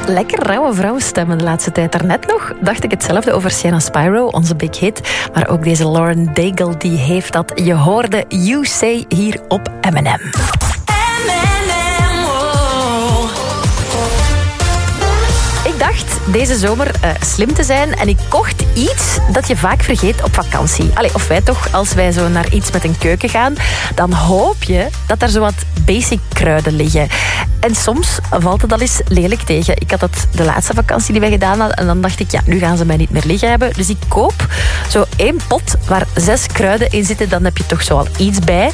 Lekker rauwe vrouwenstemmen de laatste tijd. Daarnet nog dacht ik hetzelfde over Sienna Spyro, onze big hit. Maar ook deze Lauren Daigle, die heeft dat. Je hoorde You Say hier op M&M. Ik dacht deze zomer slim te zijn en ik kocht iets dat je vaak vergeet op vakantie. Allee, of wij toch, als wij zo naar iets met een keuken gaan, dan hoop je dat er zo wat basic kruiden liggen. En soms valt het al eens lelijk tegen. Ik had dat de laatste vakantie die wij gedaan hadden en dan dacht ik, ja, nu gaan ze mij niet meer liggen hebben. Dus ik koop zo 1 pot waar 6 kruiden in zitten, dan heb je toch zo al iets bij.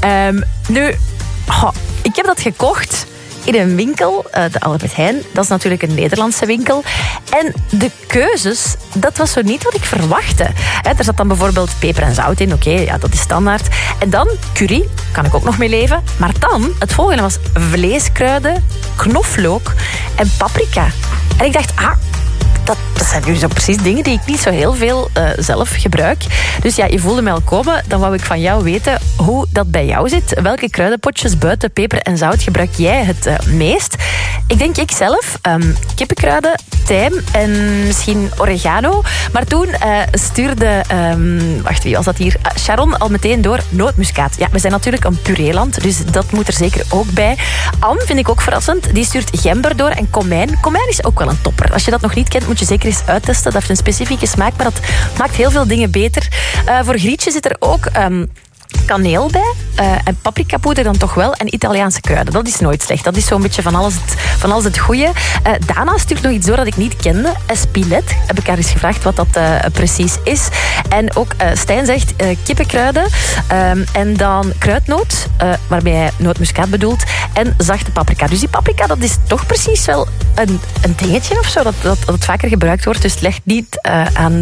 Ik heb dat gekocht in een winkel, de Albert Heijn. Dat is natuurlijk een Nederlandse winkel. En de keuzes, dat was zo niet wat ik verwachtte. Er zat dan bijvoorbeeld peper en zout in. Oké, ja, dat is standaard. En dan curry, kan ik ook nog mee leven. Maar dan, het volgende was vleeskruiden, knoflook en paprika. En ik dacht, dat zijn nu zo precies dingen die ik niet zo heel veel zelf gebruik. Dus ja, je voelde mij al komen. Dan wou ik van jou weten hoe dat bij jou zit. Welke kruidenpotjes buiten peper en zout gebruik jij het meest? Ik denk ik zelf kippenkruiden, tijm en misschien oregano. Maar toen stuurde... wie was dat hier? Sharon al meteen door nootmuskaat. Ja, we zijn natuurlijk een pureeland, dus dat moet er zeker ook bij. Anne vind ik ook verrassend. Die stuurt gember door en komijn. Komijn is ook wel een topper. Als je dat nog niet kent, moet je zeker eens uittesten. Dat heeft een specifieke smaak, maar dat maakt heel veel dingen beter. Voor Grietje zit er ook kaneel bij. En paprikapoeder dan toch wel. En Italiaanse kruiden. Dat is nooit slecht. Dat is zo'n beetje van alles het goede. Dana stuurt nog iets door dat ik niet kende. Espilet. Heb ik haar eens gevraagd wat dat precies is. En ook Stijn zegt kippenkruiden. En dan kruidnoot. Waarmee hij nootmuskaat bedoelt. En zachte paprika. Dus die paprika, dat is toch precies wel een dingetje of zo. Dat vaker gebruikt wordt. Dus het ligt niet aan